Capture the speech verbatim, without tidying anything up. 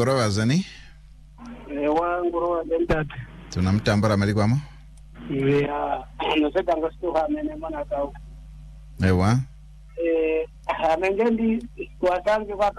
ngorowa zani? Ewa ngorowa dentata. Tunamtambara malikwamo? Ya, noseta ngostu hamene mwana kau. Ewa. Eh, amengendi wasangi kwa